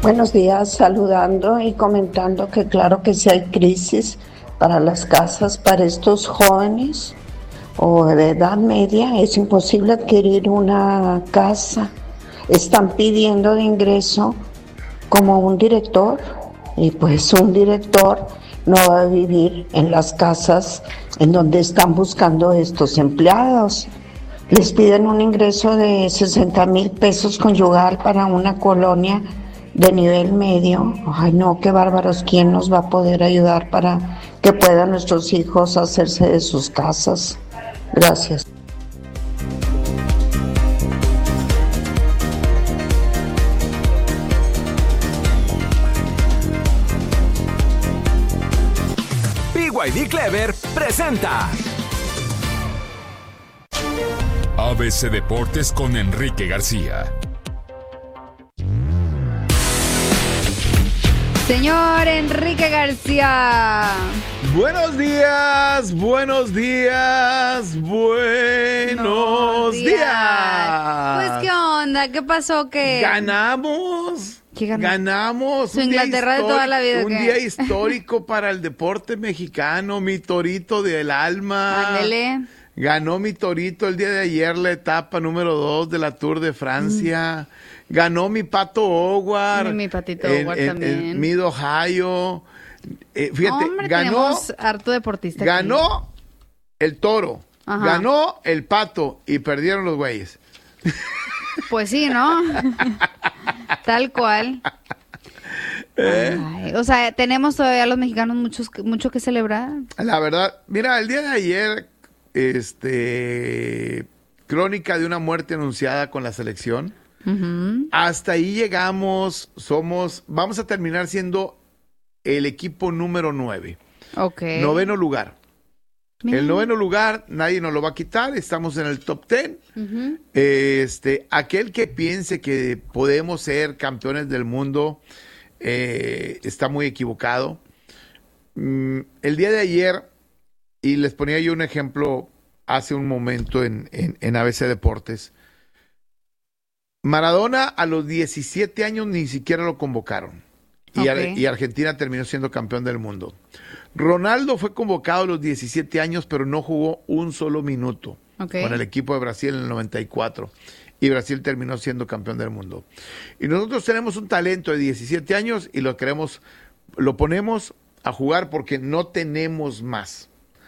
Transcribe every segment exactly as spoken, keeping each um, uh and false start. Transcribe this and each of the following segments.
Buenos días, saludando y comentando que claro que sí hay crisis para las casas, para estos jóvenes o de edad media, es imposible adquirir una casa. Están pidiendo de ingreso como un director y pues un director no va a vivir en las casas en donde están buscando estos empleados. Les piden un ingreso de sesenta mil pesos conyugal para una colonia de nivel medio. Ay no, qué bárbaros, ¿quién nos va a poder ayudar para que puedan nuestros hijos hacerse de sus casas? Gracias. B Y D Clever presenta A B C Deportes con Enrique García. Señor Enrique García. Buenos días, buenos días, buenos días. días. Pues, ¿qué onda? ¿Qué pasó? ¿Qué? Ganamos. ¿Qué ganó? Ganamos. Su Inglaterra de toda la vida. Un ¿qué? día histórico para el deporte mexicano, mi torito del alma. Ándele. Ganó mi torito el día de ayer la etapa número dos de la Tour de Francia. Mm. Ganó mi Pato Howard. Mi patito en, Howard en, también. En Mid Ohio. Eh, fíjate, Hombre, ganó. tenemos harto deportista Ganó aquí. el toro. Ajá. Ganó el pato y perdieron los güeyes. Pues sí, ¿no? Tal cual. ¿Eh? Ay, o sea, tenemos todavía los mexicanos muchos, mucho que celebrar. La verdad, mira, el día de ayer, este, crónica de una muerte anunciada con la selección. Uh-huh. Hasta ahí llegamos, somos, vamos a terminar siendo el equipo número nueve. Okay. Noveno lugar. Bien. El noveno lugar, nadie nos lo va a quitar, estamos en el top ten. Uh-huh. Este, aquel que piense que podemos ser campeones del mundo, eh, está muy equivocado. Mm, el día de ayer, y les ponía yo un ejemplo hace un momento en, en, en A B C Deportes, Maradona a los diecisiete años ni siquiera lo convocaron. Y, okay. y Argentina terminó siendo campeón del mundo. Ronaldo fue convocado a los diecisiete años, pero no jugó un solo minuto okay. con el equipo de Brasil en el noventa y cuatro. Y Brasil terminó siendo campeón del mundo. Y nosotros tenemos un talento de diecisiete años y lo queremos, lo ponemos a jugar porque no tenemos más.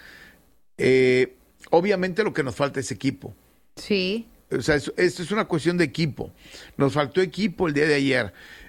Eh, obviamente lo que nos falta es equipo. Sí. O sea, esto es una cuestión de equipo. Nos faltó equipo el día de ayer.